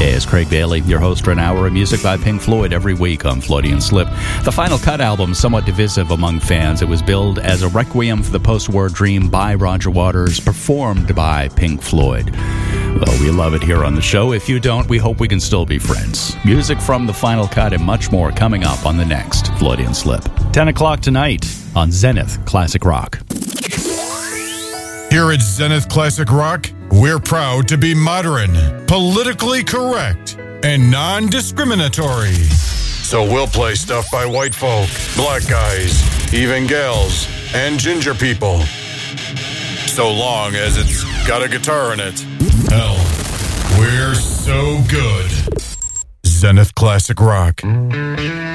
Hey, it's Craig Bailey, your host for an hour of music by Pink Floyd every week on Freudian Slip. The Final Cut album, somewhat divisive among fans. It was billed as a requiem for the post-war dream by Roger Waters, performed by Pink Floyd. Well, we love it here on the show. If you don't, we hope we can still be friends. Music from The Final Cut and much more coming up on the next Freudian Slip. 10 o'clock tonight on Zenith Classic Rock. Here at Zenith Classic Rock, we're proud to be modern, politically correct, and non-discriminatory. So we'll play stuff by white folk, black guys, even gals, and ginger people. So long as it's got a guitar in it. Hell, we're so good. Zenith Classic Rock.